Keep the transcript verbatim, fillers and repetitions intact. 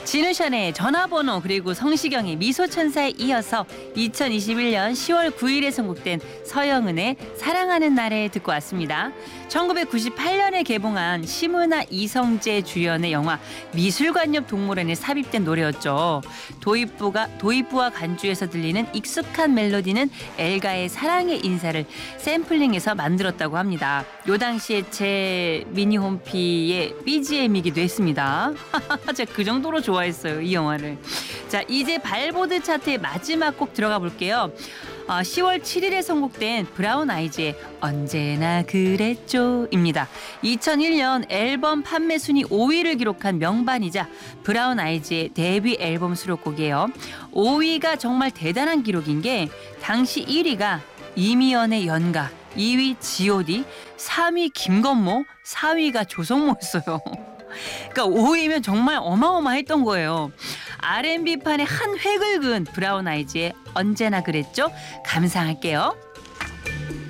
진우션의 전화번호 그리고 성시경의 미소천사에 이어서 이천이십일 년 시월 구일에 선곡된 서영은의 사랑하는 날에 듣고 왔습니다. 천구백구십팔 년에 개봉한 심은하 이성재 주연의 영화 미술관 옆 동물원에 삽입된 노래였죠. 도입부가 도입부와 간주에서 들리는 익숙한 멜로디는 엘가의 사랑의 인사를 샘플링해서 만들었다고 합니다. 요 당시에 제 미니홈피의 비지엠이기도 했습니다. 제가 그 정도로 좋아했어요, 이 영화를. 자, 이제 발보드 차트의 마지막 곡 들어가 볼게요. 어, 시월 칠일에 선곡된 브라운 아이즈의 언제나 그랬죠입니다. 이천일 년 앨범 판매 순위 오 위를 기록한 명반이자 브라운 아이즈의 데뷔 앨범 수록곡이에요. 오 위가 정말 대단한 기록인 게 당시 일 위가 이미연의 연가, 이 위 지 오 디, 삼 위 김건모, 사 위가 조성모였어요. 그러니까 오 위면 정말 어마어마했던 거예요. 알앤비판의 한 획을 그은 브라운 아이즈의 언제나 그랬죠? 감상할게요.